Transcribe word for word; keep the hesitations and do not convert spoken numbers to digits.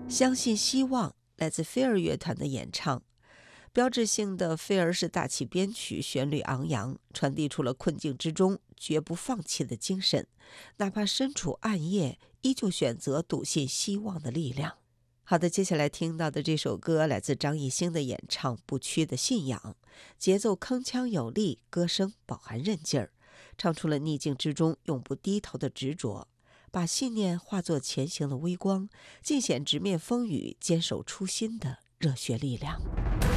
相信希望来自飞儿乐团的演唱，标志性的飞儿式大气编曲，旋律昂扬，传递出了困境之中绝不放弃的精神，哪怕身处暗夜，依旧选择笃信希望的力量。好的，接下来听到的这首歌来自张艺兴的演唱《不屈的信仰》，节奏铿锵有力，歌声饱含韧劲儿，唱出了逆境之中永不低头的执着，把信念化作前行的微光，尽显直面风雨、坚守初心的热血力量。